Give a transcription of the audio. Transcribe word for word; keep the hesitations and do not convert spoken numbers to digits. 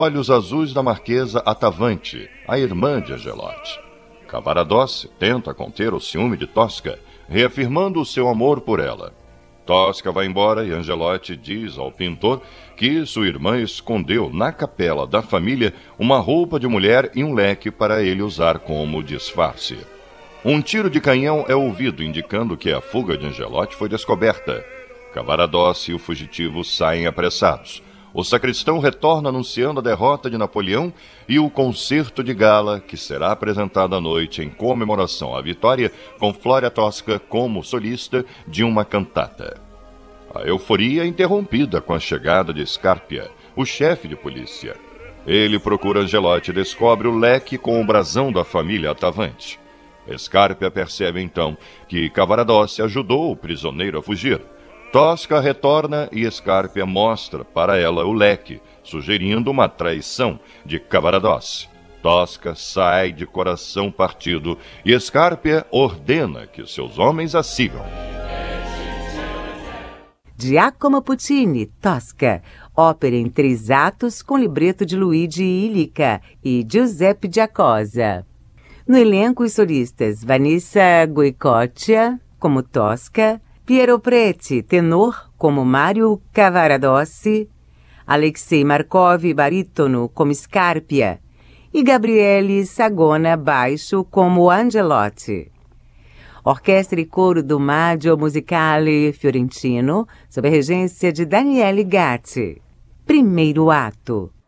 Olhos azuis da Marquesa Attavante, a irmã de Angelotti. Cavaradossi tenta conter o ciúme de Tosca, reafirmando o seu amor por ela. Tosca vai embora e Angelotti diz ao pintor que sua irmã escondeu na capela da família uma roupa de mulher e um leque para ele usar como disfarce. Um tiro de canhão é ouvido, indicando que a fuga de Angelotti foi descoberta. Cavaradossi e o fugitivo saem apressados. O sacristão retorna anunciando a derrota de Napoleão e o concerto de gala, que será apresentado à noite em comemoração à vitória, com Flória Tosca como solista de uma cantata. A euforia é interrompida com a chegada de Scarpia, o chefe de polícia. Ele procura Angelotti e descobre o leque com o brasão da família Attavante. Scarpia percebe então que Cavaradossi ajudou o prisioneiro a fugir. Tosca retorna e Scarpia mostra para ela o leque, sugerindo uma traição de Cavaradossi. Tosca sai de coração partido e Scarpia ordena que seus homens a sigam. Giacomo Puccini, Tosca, ópera em três atos com libreto de Luigi Illica e Giuseppe Giacosa. No elenco, os solistas Vanessa Goicoccia, como Tosca, Piero Preti, tenor, como Mario Cavaradossi, Alexei Markov, barítono, como Scarpia, e Gabriele Sagona, baixo, como Angelotti. Orquestra e coro do Maggio Musicale Fiorentino, sob a regência de Daniele Gatti. Primeiro ato.